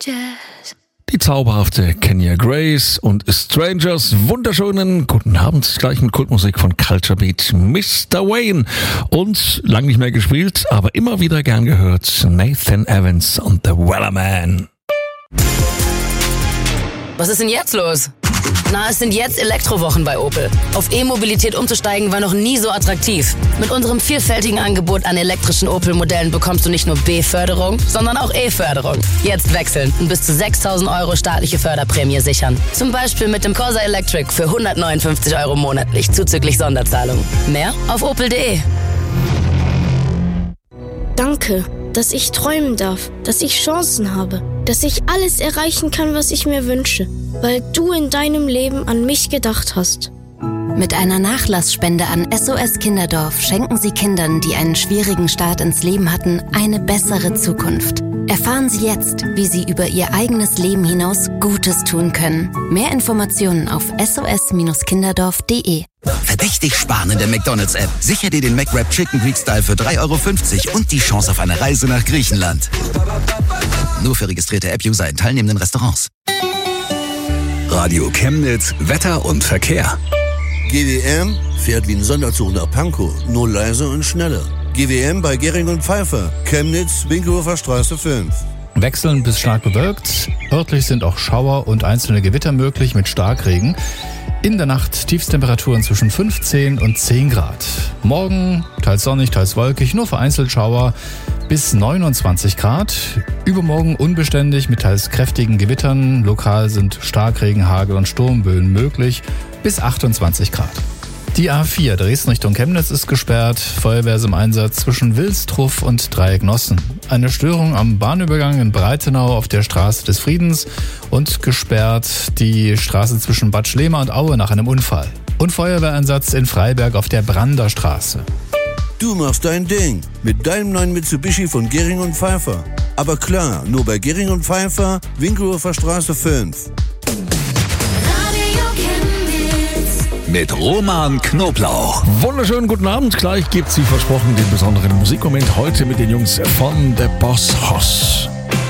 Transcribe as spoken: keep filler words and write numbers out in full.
strangers. Die zauberhafte Kenya Grace und Strangers. Wunderschönen guten Abend. Gleich mit Kultmusik von Culture Beat. Mister Wayne. Und lang nicht mehr gespielt, aber immer wieder gern gehört. Nathan Evans und The Wellerman. Was ist denn jetzt los? Na, es sind jetzt Elektrowochen bei Opel. Auf E-Mobilität umzusteigen war noch nie so attraktiv. Mit unserem vielfältigen Angebot an elektrischen Opel-Modellen bekommst du nicht nur B-Förderung, sondern auch E-Förderung. Jetzt wechseln und bis zu sechstausend Euro staatliche Förderprämie sichern. Zum Beispiel mit dem Corsa Electric für hundertneunundfünfzig Euro monatlich zuzüglich Sonderzahlung. Mehr auf opel punkt de. Danke, dass ich träumen darf, dass ich Chancen habe, dass ich alles erreichen kann, was ich mir wünsche, weil du in deinem Leben an mich gedacht hast. Mit einer Nachlassspende an S O S Kinderdorf schenken Sie Kindern, die einen schwierigen Start ins Leben hatten, eine bessere Zukunft. Erfahren Sie jetzt, wie Sie über Ihr eigenes Leben hinaus Gutes tun können. Mehr Informationen auf s o s kinderdorf punkt de. Verdächtig sparen in der McDonald's-App. Sicher dir den McWrap Chicken Greek Style für drei Euro fünfzig und die Chance auf eine Reise nach Griechenland. Nur für registrierte App-User in teilnehmenden Restaurants. Radio Chemnitz, Wetter und Verkehr. G W M fährt wie ein Sonderzug nach Pankow, nur leiser und schneller. G W M bei Gering und Pfeiffer, Chemnitz, Winkelhofer Straße fünf. Wechselnd bis stark bewölkt. Örtlich sind auch Schauer und einzelne Gewitter möglich mit Starkregen. In der Nacht Tiefstemperaturen zwischen fünfzehn und zehn Grad. Morgen teils sonnig, teils wolkig, nur vereinzelt Schauer bis neunundzwanzig Grad. Übermorgen unbeständig mit teils kräftigen Gewittern. Lokal sind Starkregen, Hagel und Sturmböen möglich bis achtundzwanzig Grad. Die A vier Dresden Richtung Chemnitz ist gesperrt. Feuerwehr ist im Einsatz zwischen Wilstruff und Dreiecknossen. Eine Störung am Bahnübergang in Breitenau auf der Straße des Friedens und gesperrt die Straße zwischen Bad Schlema und Aue nach einem Unfall. Und Feuerwehreinsatz in Freiberg auf der Brander Straße. Du machst dein Ding mit deinem neuen Mitsubishi von Gering und Pfeiffer. Aber klar, nur bei Gering und Pfeiffer, Winkelhofer Straße fünf. Mit Roman Knoblauch. Wunderschönen guten Abend. Gleich gibt's, wie versprochen, den besonderen Musikmoment heute mit den Jungs von The Boss Hoss.